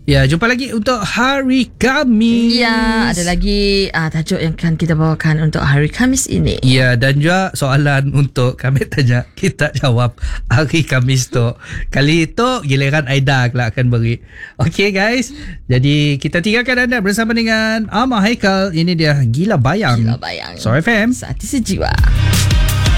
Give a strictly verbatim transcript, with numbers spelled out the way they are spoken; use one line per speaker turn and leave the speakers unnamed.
Ya, jumpa lagi untuk hari Khamis.
Ya, ada lagi uh, tajuk yang akan kita bawakan untuk hari Khamis ini.
Ya, dan juga soalan untuk kami tanya, kita jawab hari Khamis tu. Kali itu giliran Aida lah akan beri. Okey guys, jadi kita tinggalkan anda bersama dengan Amar Haikal. Ini dia Gila Bayang.
Gila Bayang.
So F M.
Sati Sejiwa.